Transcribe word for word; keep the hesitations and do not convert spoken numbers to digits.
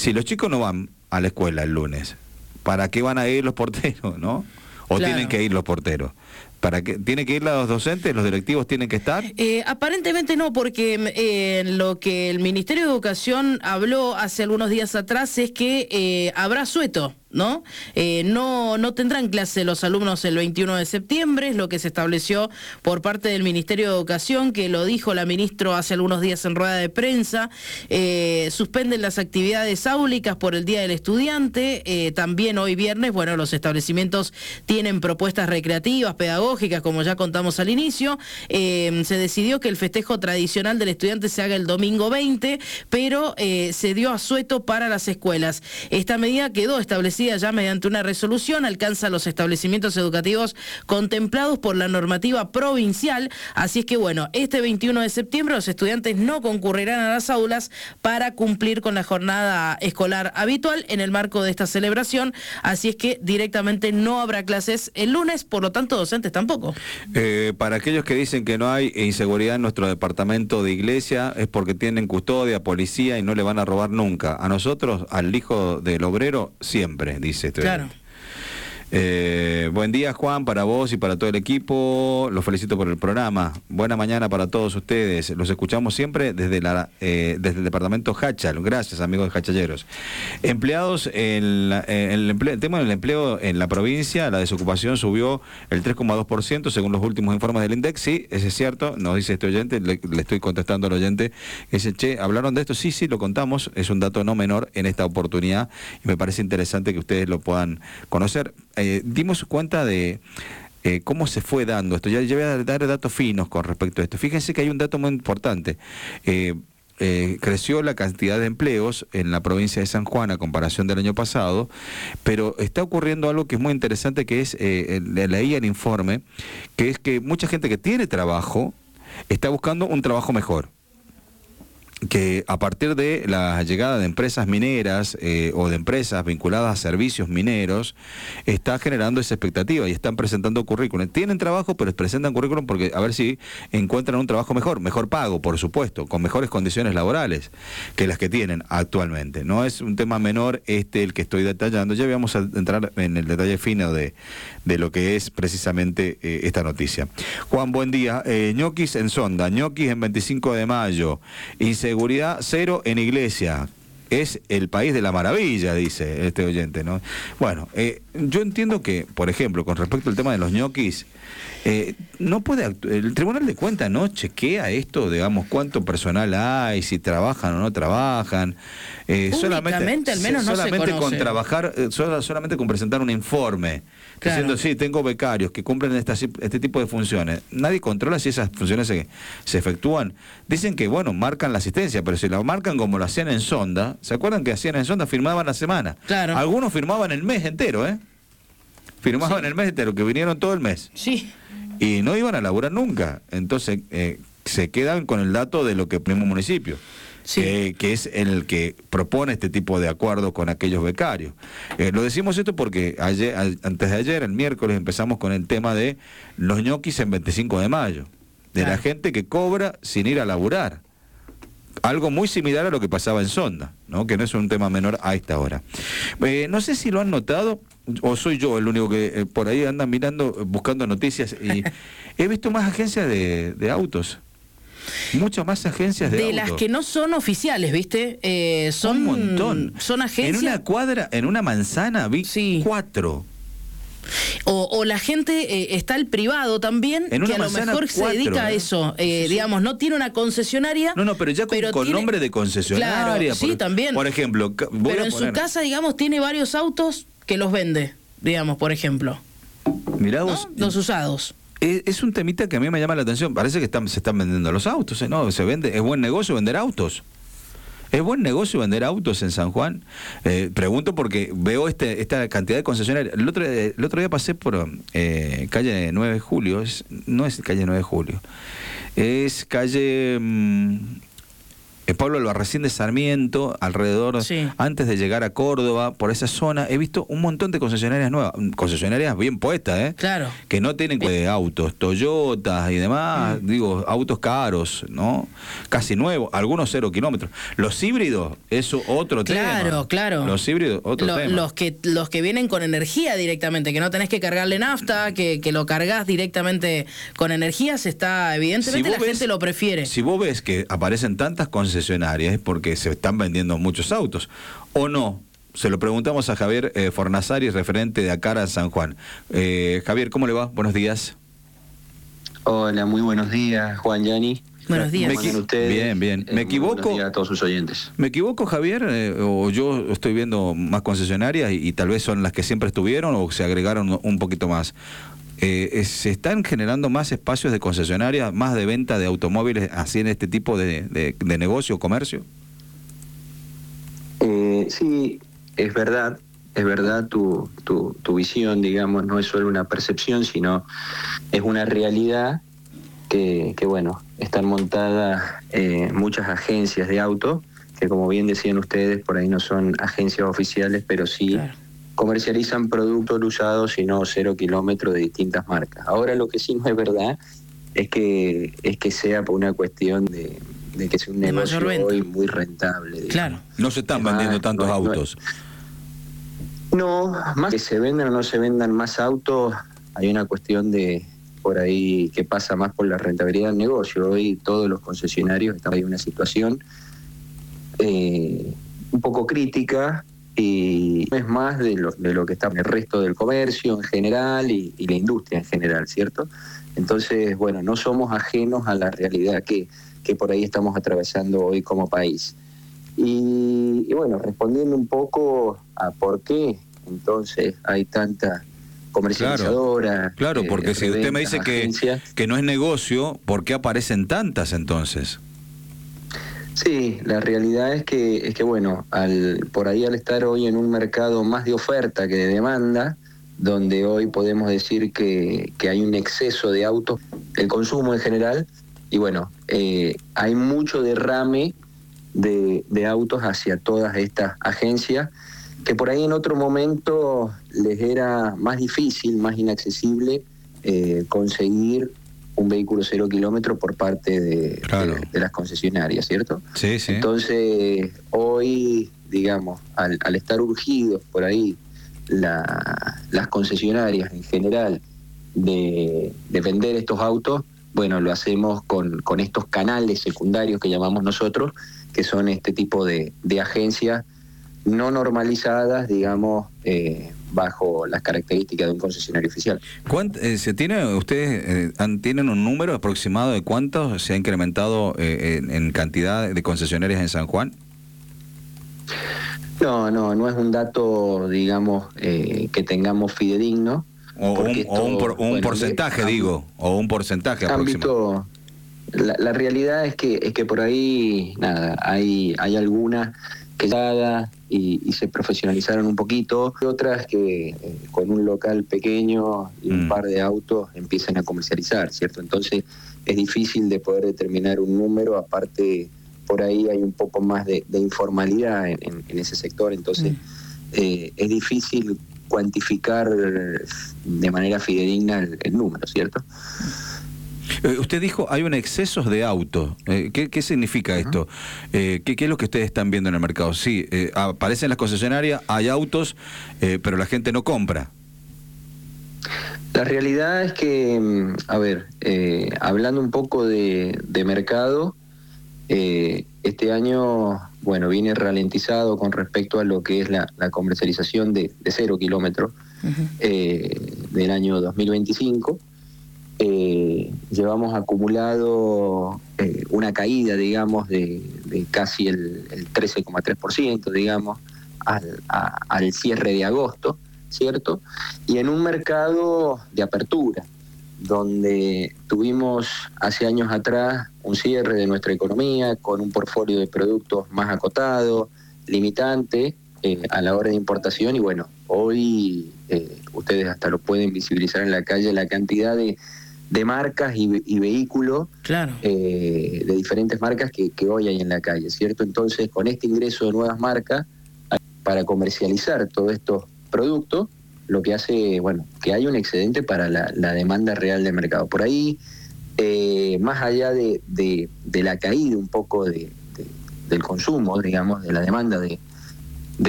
si los chicos no van a la escuela el lunes, ¿para qué van a ir los porteros, no? ¿O claro. tienen que ir los porteros? ¿Para qué? ¿Tienen que ir los docentes, los directivos tienen que estar? Eh, aparentemente no, porque eh, lo que el Ministerio de Educación habló hace algunos días atrás es que eh, habrá asueto, ¿no? Eh, no no tendrán clase los alumnos el veintiuno de septiembre, es lo que se estableció por parte del Ministerio de Educación, que lo dijo la ministra hace algunos días en rueda de prensa. Eh, suspenden las actividades áulicas por el Día del Estudiante, eh, también hoy viernes, bueno, los establecimientos tienen propuestas recreativas, pedagógicas, como ya contamos al inicio. Eh, se decidió que el festejo tradicional del estudiante se haga el domingo veinte, pero eh, se dio asueto para las escuelas. Esta medida quedó establecida ya mediante una resolución, alcanza los establecimientos educativos contemplados por la normativa provincial, así es que bueno, este veintiuno de septiembre los estudiantes no concurrirán a las aulas para cumplir con la jornada escolar habitual en el marco de esta celebración, así es que directamente no habrá clases el lunes, por lo tanto docentes tampoco. Eh, para aquellos que dicen que no hay inseguridad en nuestro departamento de iglesia, es porque tienen custodia, policía y no le van a robar nunca. A nosotros, al hijo del obrero, siempre, dice este. Claro. Eh, buen día, Juan, para vos y para todo el equipo. Los felicito por el programa. Buena mañana para todos ustedes. Los escuchamos siempre desde la eh, desde el departamento Hachal. Gracias, amigos de Hachalleros. Empleados, en la, en el, empleo, el tema del empleo en la provincia, la desocupación subió el tres coma dos por ciento según los últimos informes del INDEC. Sí, ese es cierto, nos dice este oyente, le, le estoy contestando al oyente, que dice, che, ¿hablaron de esto? Sí, sí, lo contamos, es un dato no menor en esta oportunidad y me parece interesante que ustedes lo puedan conocer. Eh, dimos cuenta de eh, cómo se fue dando esto. Ya, ya voy a dar datos finos con respecto a esto. Fíjense que hay un dato muy importante. Eh, eh, creció la cantidad de empleos en la provincia de San Juan a comparación del año pasado, pero está ocurriendo algo que es muy interesante, que es, eh, leí el informe, que es que mucha gente que tiene trabajo está buscando un trabajo mejor. Que a partir de la llegada de empresas mineras eh, o de empresas vinculadas a servicios mineros, está generando esa expectativa y están presentando currículum. Tienen trabajo, pero presentan currículum porque a ver si encuentran un trabajo mejor, mejor pago, por supuesto, con mejores condiciones laborales que las que tienen actualmente. No es un tema menor este el que estoy detallando. Ya vamos a entrar en el detalle fino de, de lo que es precisamente eh, esta noticia. Juan, buen día. Eh, ñoquis en Sonda, ñoquis en veinticinco de mayo. Seguridad cero en iglesia. Es el país de la maravilla, dice este oyente, ¿no? Bueno, eh, yo entiendo que, por ejemplo, con respecto al tema de los ñoquis, eh, no puede el Tribunal de Cuentas no chequea esto, digamos, cuánto personal hay, si trabajan o no trabajan. Eh, solamente al menos no solamente se con trabajar, eh, solamente con presentar un informe. Claro. Diciendo, sí, tengo becarios que cumplen estas, este tipo de funciones. Nadie controla si esas funciones se, se efectúan. Dicen que, bueno, marcan la asistencia, pero si la marcan como lo hacían en Sonda, ¿se acuerdan que hacían en Sonda? Firmaban la semana. Claro. Algunos firmaban el mes entero, ¿eh? Firmaban sí. el mes entero, que vinieron todo el mes. Sí. Y no iban a laburar nunca. Entonces, eh, se quedan con el dato de lo que el mismo municipio. Sí. Eh, que es el que propone este tipo de acuerdos con aquellos becarios. Eh, lo decimos esto porque ayer, a, antes de ayer, el miércoles, empezamos con el tema de los ñoquis en veinticinco de mayo, de claro. la gente que cobra sin ir a laburar. Algo muy similar a lo que pasaba en Sonda, ¿no? Que no es un tema menor a esta hora. Eh, no sé si lo han notado, o soy yo el único que eh, por ahí anda mirando, buscando noticias, y he visto más agencias de, de autos. Muchas más agencias de, de autos. las que no son oficiales, ¿viste? Eh, son un montón. Son agencias. En una cuadra, en una manzana vi sí. cuatro. O, o la gente, eh, está el privado también, en que a lo mejor cuatro, se dedica ¿eh? a eso, eh, sí, digamos, sí. no tiene una concesionaria. No, no, pero ya con, pero con tiene... nombre de concesionaria. Claro, por, sí, también. Por ejemplo, voy pero a en poner... su casa, digamos, tiene varios autos que los vende, digamos, por ejemplo. Mirá vos. ¿No? Los usados. Es, es un temita que a mí me llama la atención. Parece que están, se están vendiendo los autos, ¿eh? No, se vende, es buen negocio vender autos. ¿Es buen negocio vender autos en San Juan? Eh, pregunto porque veo este, esta cantidad de concesionarios. El otro, el otro día pasé por eh, calle nueve de julio, es, no es calle nueve de julio, es calle... Mmm, Eh, Pablo Albarracín de Sarmiento, alrededor, Sí. antes de llegar a Córdoba, por esa zona, he visto un montón de concesionarias nuevas, concesionarias bien puestas, ¿eh? Claro. Que no tienen eh, autos, Toyotas y demás, mm. digo, autos caros, ¿no? Casi nuevos, algunos cero kilómetros. Los híbridos, eso otro claro, tema. Claro, claro. Los híbridos, otro Lo, tema. Los que, los que vienen con energía directamente, que no tenés que cargarle nafta, que, que lo cargas directamente con energía, se está, evidentemente si la ves, gente lo prefiere. Si vos ves que aparecen tantas concesionarias, es porque se están vendiendo muchos autos, ¿o no? Se lo preguntamos a Javier eh, Fornazari, referente de Acara San Juan. Eh, Javier, ¿cómo le va? Buenos días. Hola, muy buenos días, Juan, Yani. Buenos días. ¿Cómo están ustedes? Bien, bien. Eh, ¿Me equivoco? Buenos días a todos sus oyentes. ¿Me equivoco, Javier? Eh, ¿O yo estoy viendo más concesionarias y, y tal vez son las que siempre estuvieron o se agregaron un poquito más? Eh, ¿Se están generando más espacios de concesionarias, más de venta de automóviles así en este tipo de, de, de negocio o comercio? Eh, sí, es verdad, es verdad tu, tu, tu visión, digamos, no es solo una percepción, sino es una realidad que, que bueno, están montadas eh, muchas agencias de auto, que como bien decían ustedes, por ahí no son agencias oficiales, pero sí... Claro. Comercializan productos usados y no cero kilómetros de distintas marcas. Ahora lo que sí no es verdad es que es que sea por una cuestión de, de que sea un de negocio hoy muy rentable. Digamos. Claro. No se están Además, vendiendo tantos no, autos. No, más que se vendan o no se vendan más autos, hay una cuestión de por ahí que pasa más por la rentabilidad del negocio. Hoy todos los concesionarios están en una situación eh, un poco crítica, y es más de lo, de lo que está en el resto del comercio en general y, y la industria en general, ¿cierto? Entonces, bueno, no somos ajenos a la realidad que, que por ahí estamos atravesando hoy como país. Y, y bueno, respondiendo un poco a por qué entonces hay tanta comercializadora. Claro, claro, porque eh, si usted me dice que, que no es negocio, ¿por qué aparecen tantas entonces? Sí, la realidad es que, es que bueno, al, por ahí al estar hoy en un mercado más de oferta que de demanda, donde hoy podemos decir que, que hay un exceso de autos, el consumo en general, y bueno, eh, hay mucho derrame de, de autos hacia todas estas agencias, que por ahí en otro momento les era más difícil, más inaccesible eh, conseguir un vehículo cero kilómetro por parte de, claro. de, de las concesionarias, ¿cierto? Sí, sí. Entonces, hoy, digamos, al, al estar urgidos por ahí la, las concesionarias en general de, de vender estos autos, bueno, lo hacemos con, con estos canales secundarios que llamamos nosotros, que son este tipo de, de agencias no normalizadas, digamos, eh, bajo las características de un concesionario oficial. Eh, ¿se tiene, ¿Ustedes eh, tienen un número aproximado de cuántos se ha incrementado eh, en, en cantidad de concesionarias en San Juan? No, no, no es un dato, digamos, eh, que tengamos fidedigno. O un, esto, o un, por, un bueno, porcentaje, de, digo, o un porcentaje aproximado. La, la realidad es que es que por ahí, nada, hay, hay algunas que y, y se profesionalizaron un poquito, y otras que eh, con un local pequeño y un mm. par de autos empiezan a comercializar, ¿cierto? Entonces es difícil de poder determinar un número, aparte por ahí hay un poco más de, de informalidad en, en, en ese sector, entonces mm. eh, es difícil cuantificar de manera fidedigna el, el número, ¿cierto? Eh, usted dijo, hay un exceso de autos. Eh, ¿qué, ¿Qué significa uh-huh. esto? Eh, ¿qué, ¿Qué es lo que ustedes están viendo en el mercado? Sí, eh, aparecen las concesionarias, hay autos, eh, pero la gente no compra. La realidad es que, a ver, eh, hablando un poco de, de mercado, eh, este año, bueno, viene ralentizado con respecto a lo que es la, la comercialización de, de cero kilómetros uh-huh. eh, del año dos mil veinticinco. Eh, llevamos acumulado eh, una caída, digamos, de, de casi el, el trece coma tres por ciento, digamos, al, a, al cierre de agosto, ¿cierto? Y en un mercado de apertura, donde tuvimos hace años atrás un cierre de nuestra economía con un portfolio de productos más acotado, limitante eh, a la hora de importación, y bueno, hoy eh, ustedes hasta lo pueden visibilizar en la calle, la cantidad de de marcas y, y vehículos claro. eh, de diferentes marcas que, que hoy hay en la calle, ¿cierto? Entonces, con este ingreso de nuevas marcas, para comercializar todos estos productos, lo que hace, bueno, que hay un excedente para la, la demanda real del mercado. Por ahí, eh, más allá de, de, de la caída un poco de, de, del consumo, digamos, de la demanda de,